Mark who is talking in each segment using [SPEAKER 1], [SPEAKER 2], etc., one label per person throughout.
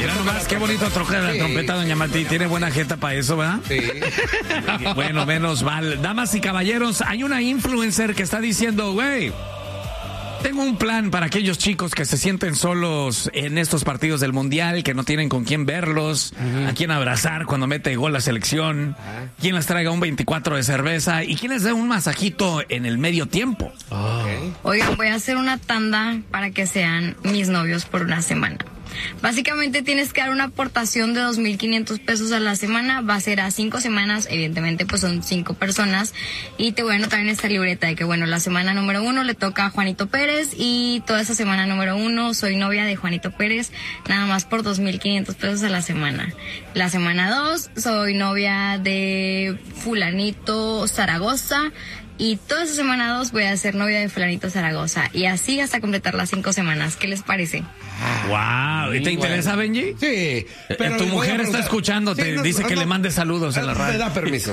[SPEAKER 1] Mira nomás, qué bonito toca la trompeta, doña Mati. Tiene buena jeta para eso, ¿verdad?
[SPEAKER 2] Sí.
[SPEAKER 1] Bueno, menos mal. Damas y caballeros, hay una influencer que está diciendo, güey, tengo un plan para aquellos chicos que se sienten solos en estos partidos del Mundial, que no tienen con quién verlos, a quién abrazar cuando mete gol la selección, quién les traiga un 24 de cerveza y quién les dé un masajito en el medio tiempo.
[SPEAKER 2] Okay.
[SPEAKER 3] Oigan, voy a hacer una tanda para que sean mis novios por una semana. Básicamente tienes que dar una aportación de 2,500 pesos a la semana. Va a ser a 5 semanas, evidentemente pues son 5 personas. Y te voy a anotar en esta libreta de que bueno, la semana número 1 le toca a Juanito Pérez y toda esa semana número 1 soy novia de Juanito Pérez, nada más por 2,500 pesos a la semana. La semana 2 soy novia de fulanito Zaragoza. Y toda esa semana 2 voy a ser novia de fulanito Zaragoza. Y así hasta completar las 5 semanas. ¿Qué les parece?
[SPEAKER 1] Wow. ¿Y te interesa, Benji?
[SPEAKER 2] Sí.
[SPEAKER 1] Pero tu mujer está escuchando, dice que le mande saludos en la radio.
[SPEAKER 2] Me da permiso.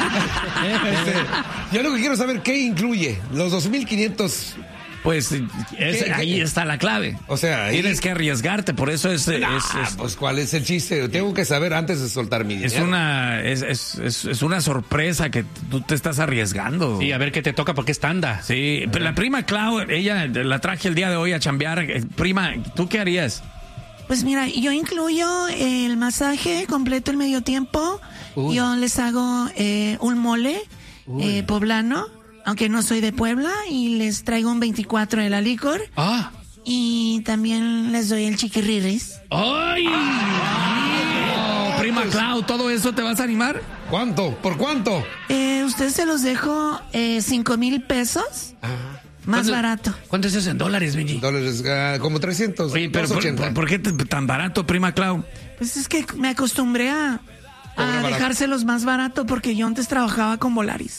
[SPEAKER 2] Yo lo que quiero saber, ¿qué incluye? Los 2,500...
[SPEAKER 1] Pues ahí está la clave.
[SPEAKER 2] O sea, ahí...
[SPEAKER 1] tienes que arriesgarte, por eso es
[SPEAKER 2] pues ¿cuál es el chiste? Tengo que saber antes de soltar mi dinero.
[SPEAKER 1] Es una sorpresa que tú te estás arriesgando.
[SPEAKER 4] Sí, a ver qué te toca porque es tanda.
[SPEAKER 1] Sí, pero la prima Clau, ella la traje el día de hoy a chambear. Prima, ¿tú qué harías?
[SPEAKER 5] Pues mira, yo incluyo el masaje completo el medio tiempo. Uy. Yo les hago un mole poblano, aunque no soy de Puebla, y les traigo un 24 de la licor.
[SPEAKER 4] Ah.
[SPEAKER 5] Y también les doy el chiquirriris.
[SPEAKER 1] ¡Ay! Prima Clau, ¿todo eso te vas a animar?
[SPEAKER 2] ¿Cuánto? ¿Por cuánto?
[SPEAKER 5] Ustedes se los dejo 5,000 pesos. Más barato.
[SPEAKER 1] ¿Cuánto es eso en dólares, Benji?
[SPEAKER 2] Dólares, como 300.
[SPEAKER 1] Oye, pero ¿por qué tan barato, prima Clau?
[SPEAKER 5] Pues es que me acostumbré a dejárselos más barato porque yo antes trabajaba con Volaris.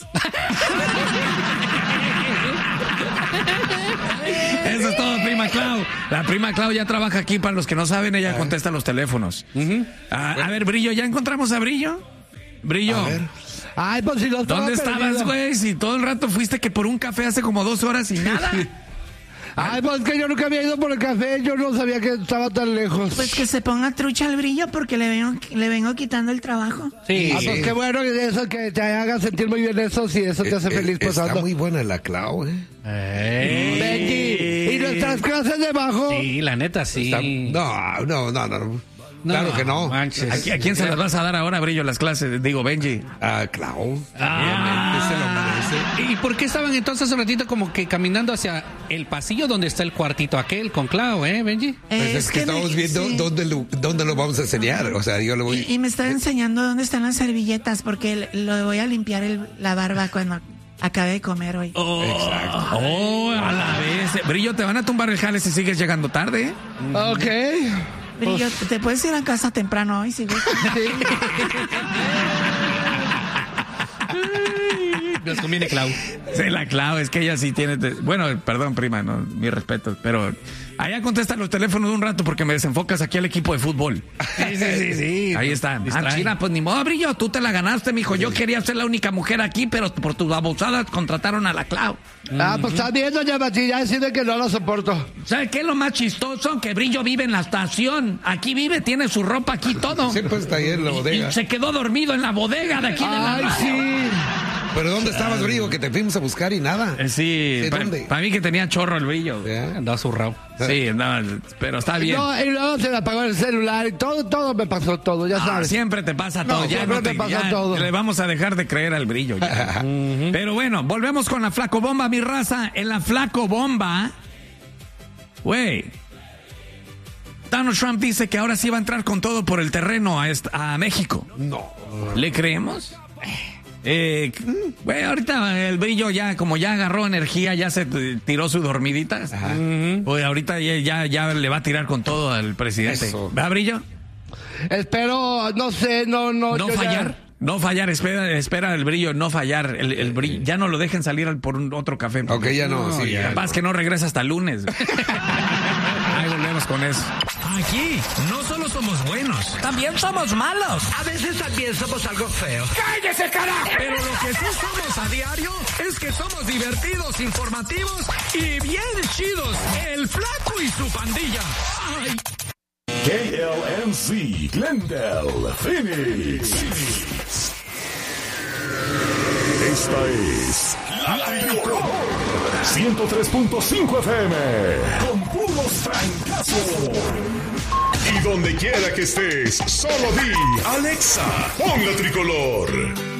[SPEAKER 1] Eso es todo, prima Clau. La prima Clau ya trabaja aquí, para los que no saben, ella contesta los teléfonos. A ver, Brillo, ¿ya encontramos a Brillo? Brillo.
[SPEAKER 6] A ver. Ay, pues si lo estaba
[SPEAKER 1] ¿Dónde estabas, güey? Si todo el rato fuiste que por un café hace como 2 horas y nada.
[SPEAKER 6] Ay, pues que yo nunca había ido por el café, yo no sabía que estaba tan lejos.
[SPEAKER 5] Pues que se ponga trucha al Brillo porque le vengo quitando el trabajo.
[SPEAKER 4] Sí.
[SPEAKER 6] Pues qué bueno eso, que te haga sentir muy bien eso, si eso te hace feliz pasando.
[SPEAKER 2] Está muy buena la Clau,
[SPEAKER 6] Benji, ¿y nuestras clases de bajo?
[SPEAKER 4] Sí, la neta, sí.
[SPEAKER 2] No. Claro que no.
[SPEAKER 1] ¿A quién se las vas a dar ahora, Brillo, las clases? Digo, Benji.
[SPEAKER 2] A Clau. Se lo merece.
[SPEAKER 4] ¿Y por qué estaban entonces un ratito como que caminando hacia el pasillo donde está el cuartito aquel con Clau, Benji?
[SPEAKER 2] Pues es que estamos viendo dónde lo vamos a enseñar. O sea, yo le voy...
[SPEAKER 5] Y me está enseñando dónde están las servilletas porque lo voy a limpiar la barba cuando acabe de comer hoy.
[SPEAKER 2] Exacto.
[SPEAKER 1] A la vez. Brillo, te van a tumbar el jale si sigues llegando tarde.
[SPEAKER 6] Ok.
[SPEAKER 5] Brillo, te puedes ir a casa temprano hoy, si gustas.
[SPEAKER 4] Nos conviene Clau.
[SPEAKER 1] Sí, la Clau, es que ella sí tiene... Bueno, perdón, prima, no, mi respeto, pero... Allá contestan los teléfonos un rato porque me desenfocas aquí al equipo de fútbol.
[SPEAKER 4] Sí.
[SPEAKER 1] Ahí está. China, pues ni modo, Brillo, tú te la ganaste, mijo. Yo quería ser la única mujer aquí, pero por tus abusadas contrataron a la Clau.
[SPEAKER 6] Pues está bien, doña Mati, ya decide que no la soporto.
[SPEAKER 1] ¿Sabes qué es lo más chistoso? Que Brillo vive en la estación. Aquí vive, tiene su ropa aquí, todo.
[SPEAKER 2] Siempre está ahí en la bodega.
[SPEAKER 1] Y se quedó dormido en la bodega de aquí de la radio.
[SPEAKER 6] Sí.
[SPEAKER 2] ¿Pero dónde estabas, Brillo? Que te fuimos a buscar y nada.
[SPEAKER 1] Sí,
[SPEAKER 2] ¿Dónde?
[SPEAKER 1] Para mí que tenía chorro el Brillo.
[SPEAKER 4] Andaba zurrado.
[SPEAKER 1] Sí, no, pero está bien.
[SPEAKER 6] No, y luego se me apagó el celular y todo me pasó todo, ya sabes.
[SPEAKER 1] Siempre te pasa todo.
[SPEAKER 6] No, siempre me pasa todo.
[SPEAKER 1] Le vamos a dejar de creer al Brillo ya. Pero bueno, volvemos con la Flaco Bomba, mi raza. En la Flaco Bomba, güey, Donald Trump dice que ahora sí va a entrar con todo por el terreno a México.
[SPEAKER 2] No.
[SPEAKER 1] ¿Le creemos? Güey, ahorita el Brillo ya, como ya agarró energía, ya se tiró su dormidita. Pues ahorita ya le va a tirar con todo al presidente. ¿Va, Brillo?
[SPEAKER 6] Espero, no sé, no
[SPEAKER 1] fallar. No fallar, espera el Brillo, no fallar. El Brillo, ya no lo dejen salir por otro café.
[SPEAKER 2] Ok, ya no, sí.
[SPEAKER 1] Capaz que no regresa hasta el lunes. Ahí volvemos con eso. Aquí no solo somos buenos, también somos malos.
[SPEAKER 7] A veces también somos algo feos.
[SPEAKER 1] ¡Cállese, carajo! Pero lo que sí somos a diario es que somos divertidos, informativos y bien chidos. El Flaco y su pandilla. ¡Ay!
[SPEAKER 8] KLMC, Glendale, Phoenix. Esta es La Tricolor 103.5 FM con puros francazos. Y donde quiera que estés, solo di Alexa, pon La Tricolor.